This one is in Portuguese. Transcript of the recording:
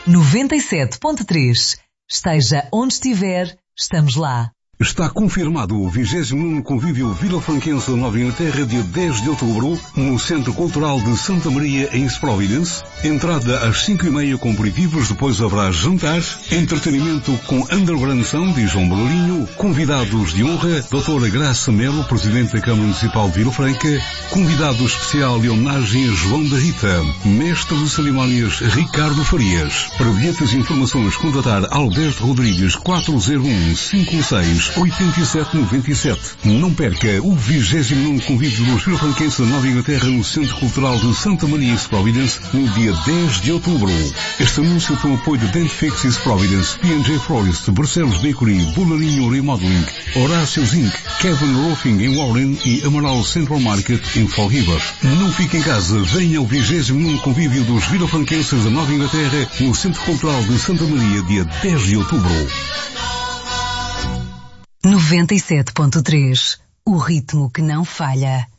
97.3. Esteja onde estiver, estamos lá. Está confirmado o 29º Convívio Vilafranquense Nova Inglaterra, dia 10 de outubro, no Centro Cultural de Santa Maria, em Providence. Entrada às 5h30 com aperitivos, depois haverá jantar, entretenimento com Underground Sound e João Balarinho, convidados de honra, Doutora Graça Melo, Presidente da Câmara Municipal de Vilafranca, convidado especial de homenagem a João da Rita, Mestre de Cerimónias Ricardo Farias. Para bilhetes e informações, contatar Alberto Rodrigues 401 56 8797. Não perca o 29º Convívio dos Vilafranquenses da Nova Inglaterra no Centro Cultural de Santa Maria e Providence no dia 10 de outubro. Este anúncio tem o apoio de Dentifix Providence, P&J Florist, Barcelos Bakery, Bolarinho Remodeling, Horácio Zinc, Kevin Roofing em Warren e Amaral Central Market em Fall River. Não fique em casa, venha ao 29º Convívio dos Vilafranquenses da Nova Inglaterra no Centro Cultural de Santa Maria, dia 10 de outubro. 97.3. O ritmo que não falha.